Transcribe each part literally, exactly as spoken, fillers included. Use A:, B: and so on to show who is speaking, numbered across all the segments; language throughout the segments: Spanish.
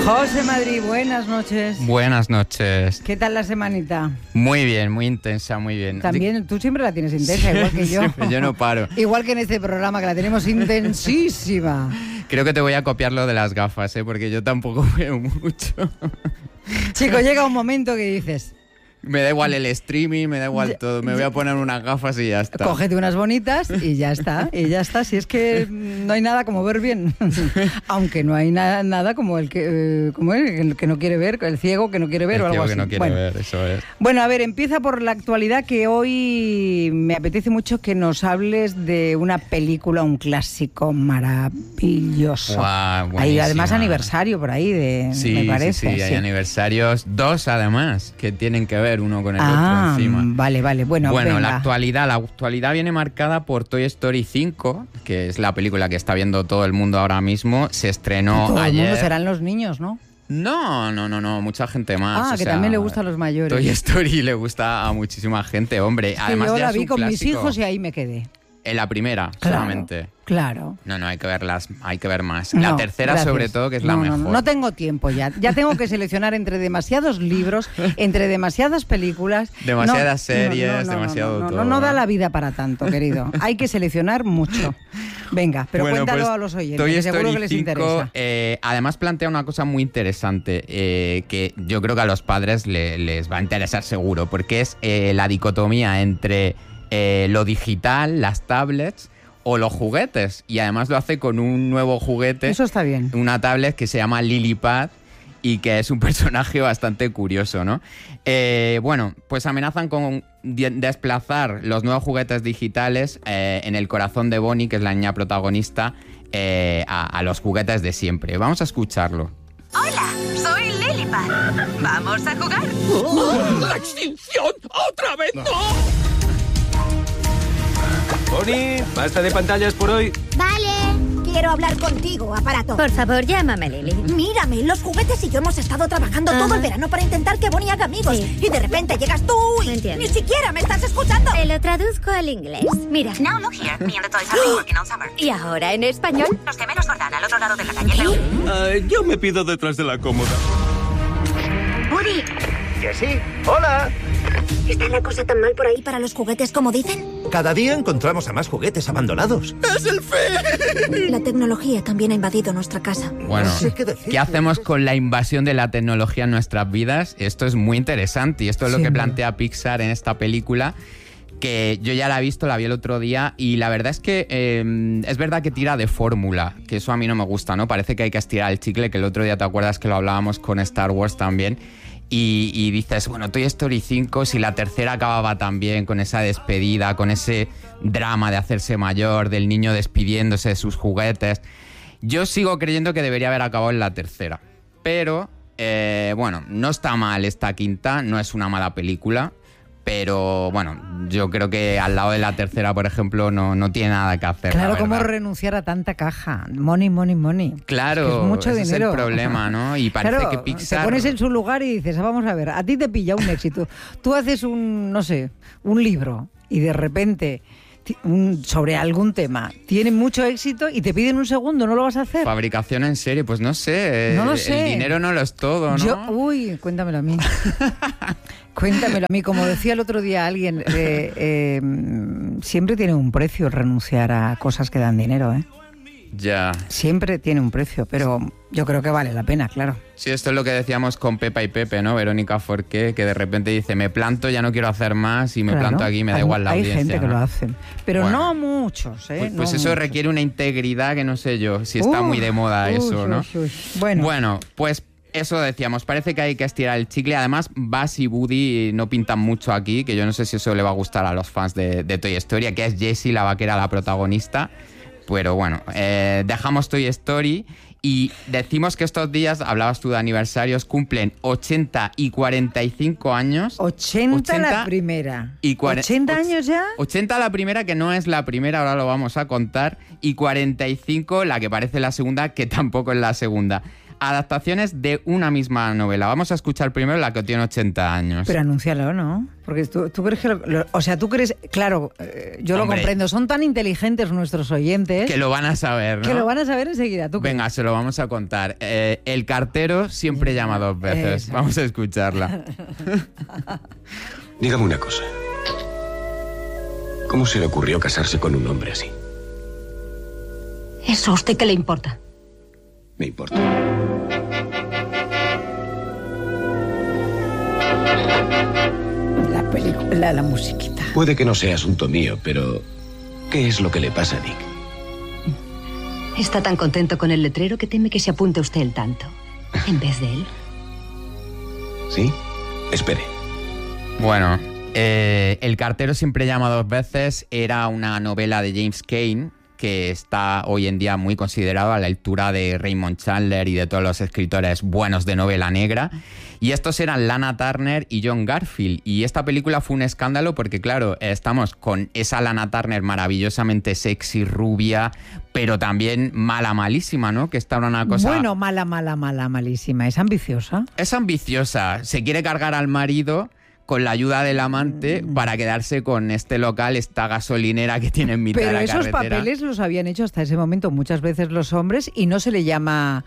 A: José Madrid, buenas noches.
B: Buenas noches.
A: ¿Qué tal la semanita?
B: Muy bien, muy intensa, muy bien.
A: También, tú siempre la tienes intensa, igual que yo.
B: Siempre, yo no paro.
A: Igual que en este programa, que la tenemos intensísima.
B: Creo que te voy a copiar lo de las gafas, ¿eh? Porque yo tampoco veo mucho.
A: Chico, llega un momento que dices...
B: Me da igual el streaming, me da igual ya, todo. Me voy a poner unas gafas y ya está.
A: Cógete unas bonitas y ya está. Y ya está. Si es que no hay nada como ver bien. Aunque no hay na- nada como el que, eh, como el, el que no quiere ver, el ciego que no quiere ver
B: el
A: o algo
B: ciego
A: así.
B: que no quiere
A: bueno.
B: ver, eso es.
A: Bueno, a ver, empieza por la actualidad, que hoy me apetece mucho que nos hables de una película, un clásico maravilloso.
B: Wow,
A: hay además aniversario por ahí, de,
B: sí,
A: me parece.
B: Sí, sí, sí, hay aniversarios, dos además, que tienen que ver uno con el
A: ah,
B: otro encima.
A: Vale, vale, bueno,
B: Bueno,
A: venga.
B: la actualidad, la actualidad viene marcada por Toy Story cinco, que es la película que está viendo todo el mundo ahora mismo. Se estrenó
A: todo
B: ayer.
A: El mundo serán los niños, ¿no?
B: No, no, no, no, mucha gente más.
A: Ah,
B: o
A: que
B: sea,
A: también le gusta a los mayores.
B: Toy Story le gusta a muchísima gente, hombre.
A: Sí,
B: Además,
A: yo
B: ya
A: la
B: es
A: vi
B: un
A: con
B: clásico.
A: mis hijos y ahí me quedé.
B: En la primera,
A: claro,
B: solamente.
A: Claro.
B: No, no, hay que verlas, hay que ver más.
A: No,
B: la tercera,
A: gracias.
B: sobre todo, que es
A: no,
B: la
A: no,
B: mejor.
A: No, no tengo tiempo ya. Ya tengo que seleccionar entre demasiados libros, entre demasiadas películas.
B: Demasiadas
A: no,
B: series,
A: no, no, no,
B: demasiado
A: no, no,
B: todo.
A: No, no da la vida para tanto, querido. Hay que seleccionar mucho. Venga, pero
B: bueno,
A: cuéntalo
B: pues,
A: a los oyentes,
B: Toy
A: que seguro
B: Story
A: que les
B: cinco,
A: interesa.
B: Eh, además plantea una cosa muy interesante, eh, que yo creo que a los padres le, les va a interesar seguro, porque es eh, la dicotomía entre eh, lo digital, las tablets, o los juguetes, y además lo hace con un nuevo juguete.
A: Eso está bien.
B: Una tablet que se llama Lilipad y que es un personaje bastante curioso, ¿no? Eh, bueno, pues amenazan con de- desplazar los nuevos juguetes digitales eh, en el corazón de Bonnie, que es la niña protagonista, eh, a, a los juguetes de siempre. Vamos a escucharlo.
C: Hola, soy Lilipad. ¿Vamos a jugar?
D: ¡Oh, ¡la extinción! ¡Otra vez no!
E: Bonnie, basta de pantallas por hoy.
F: Vale. Quiero hablar contigo, aparato.
G: Por favor, llámame Lily.
F: Mírame, los juguetes y yo hemos estado trabajando
G: Ajá.
F: todo el verano para intentar que Bonnie haga amigos.
G: Sí.
F: Y de repente llegas tú y
G: No entiendo.
F: ni siquiera me estás escuchando.
G: Te lo traduzco al inglés. Mira.
C: Now look here, me and the toys have been working all summer.
G: ¿Y ahora en español?
C: Los gemelos Jordán al otro lado de la calle. Pero...
E: Uh, yo me pido detrás de la cómoda.
F: Woody,
H: ¿Que sí? ¡Hola!
F: ¿está la cosa tan mal por ahí para los juguetes como dicen?
H: Cada día encontramos a más juguetes abandonados.
E: ¡Es el fin!
F: La tecnología también ha invadido nuestra casa.
B: Bueno,
H: No sé qué decir.
B: ¿qué hacemos con la invasión de la tecnología en nuestras vidas? Esto es muy interesante y esto es lo
A: Sí,
B: que
A: ¿no?
B: plantea Pixar en esta película, que yo ya la he visto, la vi el otro día y la verdad es que eh, es verdad que tira de fórmula, que eso a mí no me gusta, ¿no? Parece que hay que estirar el chicle, que el otro día te acuerdas que lo hablábamos con Star Wars también. Y, y dices, bueno, Toy Story cinco, si la tercera acababa también con esa despedida, con ese drama de hacerse mayor, del niño despidiéndose de sus juguetes, yo sigo creyendo que debería haber acabado en la tercera. Pero, eh, bueno, no está mal esta quinta, no es una mala película, pero, bueno, yo creo que al lado de la tercera, por ejemplo, no, no tiene nada que hacer.
A: Claro,
B: la
A: ¿cómo
B: verdad.
A: renunciar a tanta caja? Money, money, money.
B: Claro,
A: Es que es mucho
B: ese
A: dinero.
B: es el problema, ¿no? Y parece
A: Claro,
B: que Pixar...
A: te pones en su lugar y dices, ah, vamos a ver, a ti te pilla un éxito. Tú haces un, no sé, un libro y de repente ti- un- sobre algún tema tiene mucho éxito y te piden un segundo, ¿no lo vas a hacer?
B: Fabricación en serie, pues no sé.
A: No lo
B: el-
A: sé.
B: El dinero no lo es todo, ¿no?
A: Yo, uy, cuéntamelo a mí. Cuéntamelo a mí. Como decía el otro día alguien, eh, eh, siempre tiene un precio renunciar a cosas que dan dinero, ¿eh?
B: Ya.
A: Siempre tiene un precio, pero yo creo que vale la pena, claro.
B: Sí, esto es lo que decíamos con Pepa y Pepe, ¿no? Verónica Forqué, que de repente dice, me planto, ya no quiero hacer más y me
A: Claro,
B: planto aquí, me da
A: hay,
B: igual la
A: hay
B: audiencia.
A: gente que
B: ¿no?
A: lo hace, pero
B: Bueno.
A: no muchos, ¿eh?
B: Pues,
A: No
B: pues eso
A: muchos.
B: requiere una integridad que no sé yo, si está
A: Uf,
B: muy de moda
A: uy,
B: eso,
A: uy,
B: ¿no?
A: uy. Bueno,
B: Bueno, pues eso decíamos, parece que hay que estirar el chicle. Además, Buzz y Woody no pintan mucho aquí, que yo no sé si eso le va a gustar a los fans de, de Toy Story, que es Jessie, la vaquera, la protagonista. Pero bueno, eh, dejamos Toy Story y decimos que estos días, hablabas tú de aniversarios, cumplen ochenta y cuarenta y cinco años.
A: ochenta, la
B: ochenta
A: primera.
B: y cuare-
A: ¿ochenta
B: och-
A: años ya?
B: ochenta la primera, que no es la primera, ahora lo vamos a contar, y cuarenta y cinco la que parece la segunda, que tampoco es la segunda. adaptaciones de una misma novela. Vamos a escuchar primero la que tiene ochenta años.
A: Pero anúncialo, ¿no? Porque tú, tú crees que... Lo, lo, o sea, tú crees... Claro, eh, yo
B: Hombre,
A: lo comprendo. Son tan inteligentes nuestros oyentes...
B: Que lo van a saber, ¿no?
A: Que lo van a saber enseguida. ¿Tú
B: Venga,
A: crees?
B: se lo vamos a contar. Eh, el cartero siempre llama dos veces.
A: Eso.
B: Vamos a escucharla.
I: Dígame una cosa. ¿Cómo se le ocurrió casarse con un hombre así?
F: ¿Eso a usted qué le importa?
I: Me importa.
A: La película, la, la musiquita.
I: Puede que no sea asunto mío, pero ¿qué es lo que le pasa a Nick?
F: Está tan contento con el letrero que teme que se apunte usted el tanto, en vez de él.
I: ¿Sí? Espere.
B: Bueno, eh, El cartero siempre llama dos veces era una novela de James Cain que está hoy en día muy considerado a la altura de Raymond Chandler y de todos los escritores buenos de novela negra. Y estos eran Lana Turner y John Garfield. Y esta película fue un escándalo porque, claro, estamos con esa Lana Turner maravillosamente sexy, rubia, pero también mala, malísima, ¿no? Que está una cosa...
A: Bueno, mala, mala, mala, malísima. Es ambiciosa.
B: Es ambiciosa. Se quiere cargar al marido con la ayuda del amante para quedarse con este local, esta gasolinera que tiene en mitad
A: Pero
B: de la
A: esos
B: carretera.
A: papeles los habían hecho hasta ese momento muchas veces los hombres y no se le llama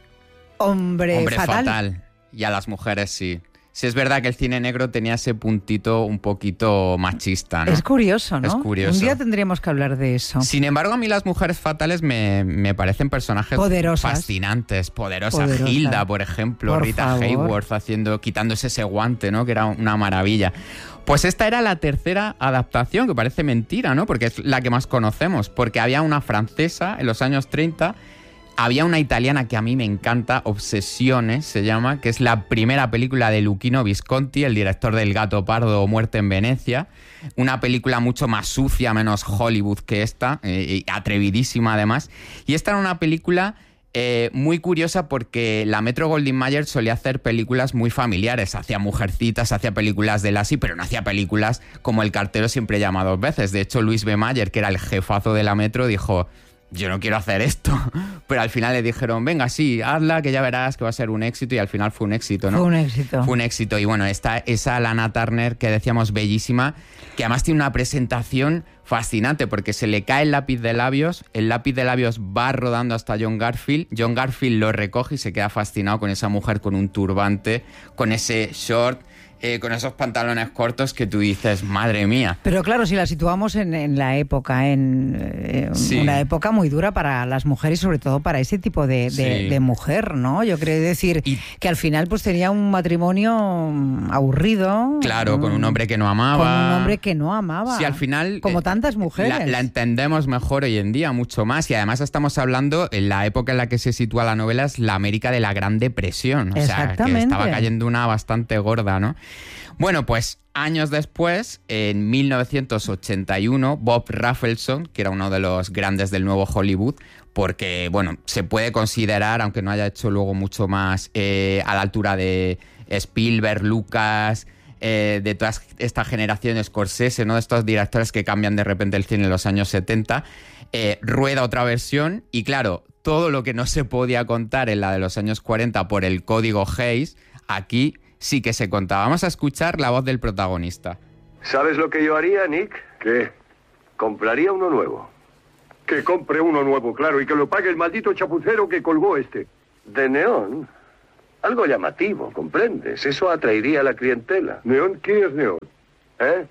A: hombre,
B: Hombre
A: fatal.
B: fatal. Y a las mujeres sí. Sí es verdad que el cine negro tenía ese puntito un poquito machista, ¿no?
A: Es curioso, ¿no?
B: Es curioso.
A: Un día tendríamos que hablar de eso.
B: Sin embargo, a mí las mujeres fatales me, me parecen personajes
A: Poderosas.
B: fascinantes. Poderosa.
A: Poderosa.
B: Hilda, por ejemplo,
A: Por
B: Rita
A: favor.
B: Hayworth haciendo, quitándose ese guante, ¿no? Que era una maravilla. Pues esta era la tercera adaptación, que parece mentira, ¿no? Porque es la que más conocemos. Porque había una francesa en los años treinta, había una italiana que a mí me encanta, Obsesiones se llama, que es la primera película de Luchino Visconti, el director del Gato Pardo o Muerte en Venecia. Una película mucho más sucia, menos Hollywood que esta, eh, y atrevidísima además. Y esta era una película eh, muy curiosa porque la Metro-Goldwyn-Mayer solía hacer películas muy familiares. Hacía Mujercitas, hacía películas de Lassie, pero no hacía películas como El cartero siempre llama dos veces. De hecho, Luis B. Mayer, que era el jefazo de la Metro, dijo... yo no quiero hacer esto, pero al final le dijeron, venga, sí, hazla, que ya verás que va a ser un éxito, y al final fue un éxito, ¿no?
A: Fue un éxito.
B: Fue un éxito, y bueno, está esa Lana Turner que decíamos bellísima, que además tiene una presentación fascinante, porque se le cae el lápiz de labios, el lápiz de labios va rodando hasta John Garfield, John Garfield lo recoge y se queda fascinado con esa mujer con un turbante, con ese short... Eh, con esos pantalones cortos que tú dices, madre mía.
A: Pero claro, si la situamos en, en la época, en eh,
B: Sí.
A: una época muy dura para las mujeres y sobre todo para ese tipo de, de,
B: Sí.
A: de mujer, ¿no? Yo creo decir
B: Y-
A: que al final pues tenía un matrimonio aburrido.
B: Claro, con un hombre que no amaba.
A: Con un hombre que no amaba.
B: Sí, al final...
A: Como
B: eh,
A: tantas mujeres.
B: La, la entendemos mejor hoy en día, mucho más. Y además estamos hablando, en la época en la que se sitúa la novela, es la América de la Gran Depresión. O sea, que
A: Exactamente.
B: estaba cayendo una bastante gorda, ¿no? Bueno, pues años después, en mil novecientos ochenta y uno, Bob Rafelson, que era uno de los grandes del nuevo Hollywood, porque, bueno, se puede considerar, aunque no haya hecho luego mucho más, eh, a la altura de Spielberg, Lucas... Eh, de toda esta generación, Scorsese, ¿no? De estos directores que cambian de repente el cine en los años setenta, eh, rueda otra versión y claro, todo lo que no se podía contar en la de los años cuarenta por el código Hays, aquí sí que se contaba. Vamos a escuchar la voz del protagonista.
J: ¿Sabes lo que yo haría, Nick? ¿Qué? Compraría uno nuevo.
K: Que compre uno nuevo, claro, y que lo pague el maldito chapucero que colgó este.
J: ¿De neón? Algo llamativo, ¿comprendes? Eso atraería a la clientela.
K: ¿Neón? ¿Qué es neón?
J: ¿Eh?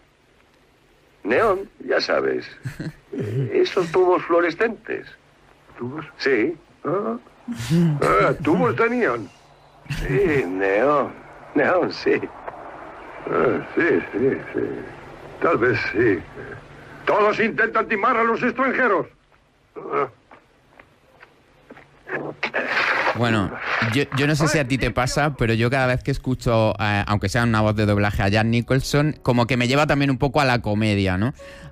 J: Neón, ya sabes. Eh, Esos tubos fluorescentes.
K: ¿Tubos?
J: Sí.
K: Ah, ah tubos de neón.
J: Sí, neón. Neón, sí.
K: Ah, sí, sí, sí. Tal vez sí. Todos intentan timar a los extranjeros. Ah.
B: Bueno, yo, yo no sé si a ti te pasa, pero yo cada vez que escucho, eh, aunque sea una voz de doblaje a Jack Nicholson, como que me lleva también un poco a la comedia, ¿no?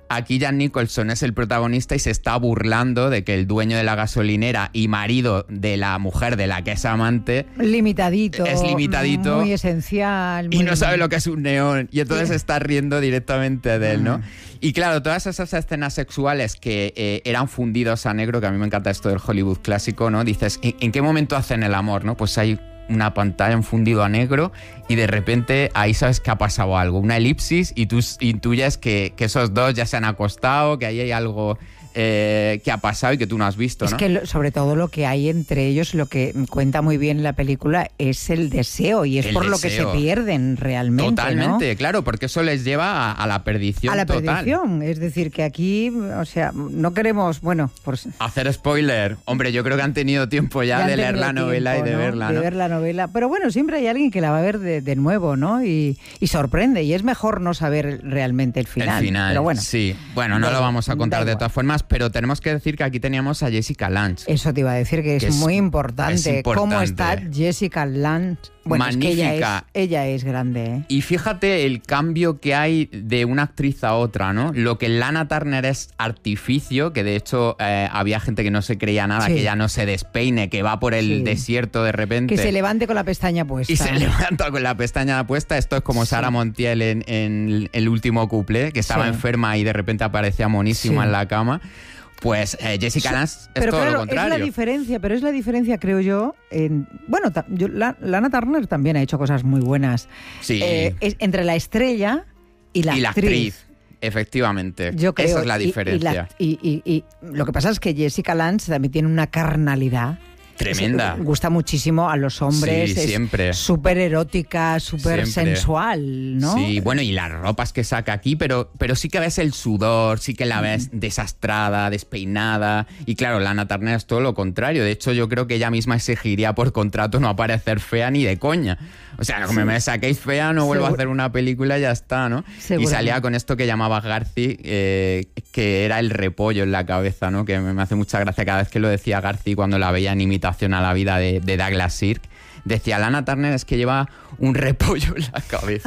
B: Aquí Jack Nicholson es el protagonista y se está burlando de que el dueño de la gasolinera y marido de la mujer de la que es amante...
A: Limitadito.
B: Es limitadito.
A: Muy esencial. Muy
B: y no sabe lo que es un neón. Y entonces se está riendo directamente de él, ¿no? Y claro, todas esas escenas sexuales que eh, eran fundidos a negro, que a mí me encanta esto del Hollywood clásico, ¿no? Dices, ¿en, ¿en qué momento hacen el amor, no? Pues hay una pantalla en fundido a negro y de repente ahí sabes que ha pasado algo, una elipsis, y tú intuyes que, que esos dos ya se han acostado, que ahí hay algo eh, que ha pasado y que tú no has visto, ¿no?
A: Es que lo, sobre todo lo que hay entre ellos, lo que cuenta muy bien la película es el deseo, y es
B: El
A: por
B: deseo.
A: lo que se pierden realmente,
B: Totalmente,
A: ¿no?
B: claro, porque eso les lleva a, a la perdición
A: A la
B: total.
A: perdición, es decir, que aquí, o sea, no queremos, bueno, pues...
B: Hacer spoiler. Hombre, yo creo que han tenido tiempo ya,
A: ya han
B: de leer
A: tenido
B: la novela
A: tiempo,
B: y de
A: ¿no?
B: verla,
A: De
B: ¿no?
A: ver la novela. Pero bueno, siempre hay alguien que la va a ver de, de nuevo, ¿no? Y, y sorprende, y es mejor no saber realmente el final.
B: El final,
A: pero bueno.
B: sí. Bueno, no
A: Da
B: lo vamos a
A: igual,
B: contar
A: da
B: de
A: igual.
B: todas formas, pero tenemos que decir que aquí teníamos a Jessica Lange.
A: Eso te iba a decir, que es,
B: Que es-
A: muy
B: es
A: importante.
B: importante.
A: ¿Cómo está Jessica Lange? Bueno, es que ella
B: Magnífica.
A: es, ella es grande, ¿eh?
B: Y fíjate el cambio que hay de una actriz a otra, ¿no? Lo que Lana Turner es artificio, que de hecho eh, había gente que no se creía nada,
A: Sí.
B: que ya no se despeine, que va por el
A: Sí.
B: desierto de repente.
A: Que se levante con la pestaña puesta.
B: Y se levanta con la pestaña puesta. Esto es como
A: Sí.
B: Sara Montiel en, en el último couple, que estaba
A: Sí.
B: enferma y de repente aparecía monísima
A: Sí.
B: en la cama. Pues eh, Jessica Lange es
A: Pero
B: todo
A: claro,
B: lo contrario.
A: es la diferencia, pero es la diferencia, creo yo, en, bueno, ta- yo- la, Lana Turner también ha hecho cosas muy buenas.
B: Sí.
A: Eh, es entre la estrella y la
B: y la
A: actriz.
B: actriz, efectivamente.
A: Yo creo,
B: Esa es la
A: y- y
B: diferencia.
A: la- Y, y- y lo que pasa es que Jessica Lange también tiene una carnalidad
B: Tremenda.
A: Se- gusta muchísimo a los hombres.
B: Sí,
A: es
B: siempre.
A: Súper erótica, súper
B: Siempre.
A: sensual, ¿no?
B: Sí, bueno, y las ropas que saca aquí, pero, pero sí que ves el sudor, sí que la ves desastrada, despeinada. Y claro, Lana Turner es todo lo contrario. De hecho, yo creo que ella misma exigiría por contrato no aparecer fea ni de coña. O sea, como
A: Sí.
B: me saquéis fea, no vuelvo a
A: Seguro.
B: hacer una película y ya está, ¿no? Y
A: Seguramente.
B: salía con esto que llamaba Garci, eh, que era el repollo en la cabeza, ¿no? Que me, me hace mucha gracia cada vez que lo decía Garci cuando la veía en imitación a la vida de, de Douglas Sirk. Decía, Lana Turner es que lleva un repollo en la cabeza.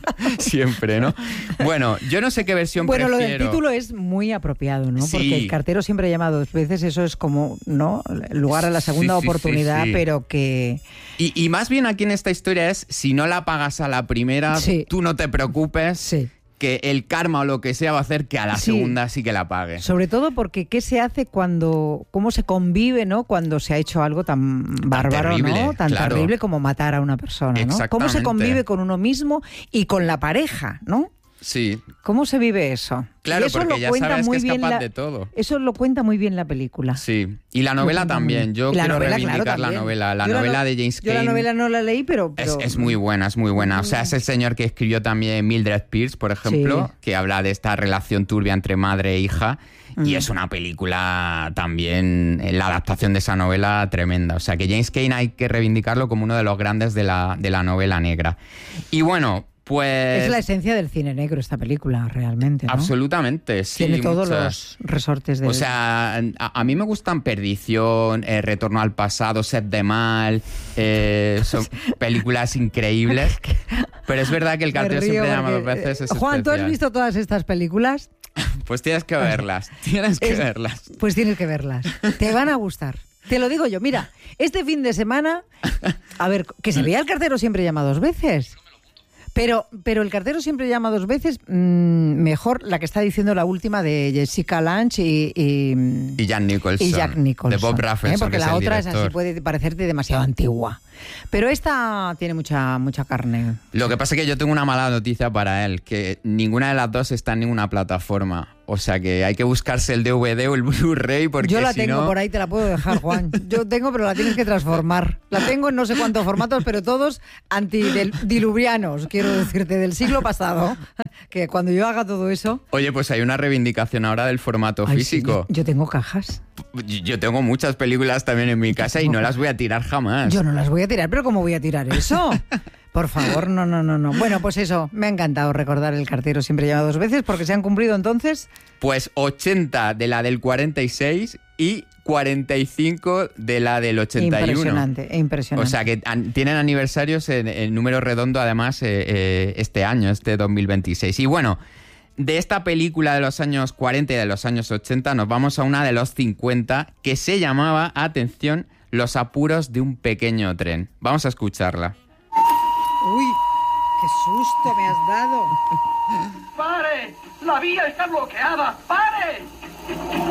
B: Siempre, ¿no? Bueno, yo no sé qué versión
A: Bueno, lo
B: prefiero.
A: del título es muy apropiado, ¿no?
B: Sí.
A: Porque el cartero siempre llama dos veces, eso es como, ¿no? Lugar a la segunda
B: Sí, sí, sí,
A: oportunidad,
B: sí.
A: pero que...
B: Y, y más bien aquí en esta historia es, si no la pagas a la primera,
A: Sí.
B: tú no te preocupes,
A: Sí.
B: que el karma o lo que sea va a hacer que a la
A: Sí.
B: segunda sí que la pague.
A: Sobre todo porque qué se hace cuando, cómo se convive, ¿no? Cuando se ha hecho algo tan bárbaro,
B: terrible,
A: ¿no? Tan
B: claro.
A: terrible como matar a una persona, ¿no? Cómo se
B: Exactamente.
A: convive con uno mismo y con la pareja, ¿no?
B: Sí,
A: ¿Cómo se vive eso?
B: claro,
A: Y eso
B: porque
A: lo
B: ya
A: cuenta
B: sabes que
A: muy
B: es
A: bien
B: capaz
A: la-
B: de todo.
A: Eso lo cuenta muy bien la película.
B: Sí, y la novela
A: cuenta muy
B: también.
A: bien.
B: Yo
A: Y la
B: quiero
A: novela,
B: reivindicar
A: claro,
B: la
A: también.
B: novela. La
A: Yo la
B: novela
A: no-
B: de James
A: Yo
B: Cain.
A: la novela no la leí, pero...
B: Es,
A: pero-
B: es muy buena, es muy buena. O sea, es el señor que escribió también Mildred Pierce, por ejemplo,
A: Sí.
B: que habla de esta relación turbia entre madre e hija. Y
A: Mm.
B: es una película también, eh, la adaptación de esa novela tremenda. O sea, que James Cain hay que reivindicarlo como uno de los grandes de la, de la novela negra. Y bueno, pues...
A: Es la esencia del cine negro esta película, realmente, ¿no?
B: Absolutamente, sí.
A: Tiene todos
B: muchas.
A: los resortes de...
B: O sea, a, a mí me gustan Perdición, eh, Retorno al pasado, Set de mal, eh, son películas increíbles. Pero es verdad que el
A: Me
B: cartel
A: río
B: siempre llama dos
A: porque,
B: veces.
A: eh,
B: Es
A: Juan, ¿tú has
B: especial.
A: visto todas estas películas?
B: Pues tienes que verlas, tienes que
A: Es-
B: verlas.
A: Pues tienes que verlas. Te van a gustar. Te lo digo yo. Mira, este fin de semana, a ver, que se vea El cartero siempre llama dos veces. Pero, pero El cartero siempre llama dos veces, mmm, mejor la que está diciendo la última de Jessica Lange y, y,
B: Y Jack Nicholson.
A: y Jack Nicholson.
B: De Bob Rafelson,
A: ¿eh? Porque
B: que es
A: la
B: el
A: otra es
B: director.
A: así, puede parecerte demasiado antigua. Pero esta tiene mucha, mucha carne.
B: Lo que pasa es que yo tengo una mala noticia para él, que ninguna de las dos está en ninguna plataforma. O sea que hay que buscarse el D V D o el Blu-ray porque
A: Yo la
B: si
A: tengo
B: no...
A: por ahí, te la puedo dejar, Juan. Yo tengo, pero la tienes que transformar. La tengo en no sé cuántos formatos, pero todos antidiluvianos, quiero decirte, del siglo pasado. Que cuando yo haga todo eso...
B: Oye, pues hay una reivindicación ahora del formato
A: Ay, sí,
B: físico.
A: yo, yo tengo cajas.
B: Yo tengo muchas películas también en mi casa y no las voy a tirar jamás.
A: Yo no las voy a tirar, pero ¿cómo voy a tirar eso? Por favor, no, no, no, no. Bueno, pues eso, me ha encantado recordar El cartero siempre llama dos veces porque se han cumplido entonces...
B: Pues ochenta de la del cuarenta y seis y cuarenta y cinco de la del ochenta y uno.
A: Impresionante, impresionante.
B: O sea que an- tienen aniversarios en, en número redondo además eh, eh, este año, este dos mil veintiséis. Y bueno, De esta película de los años cuarenta y de los años ochenta nos vamos a una de los cincuenta que se llamaba, atención, Los apuros de un pequeño tren. Vamos a escucharla.
A: Uy, qué susto me has dado.
D: ¡Pare! ¡La vía está bloqueada! ¡Pare!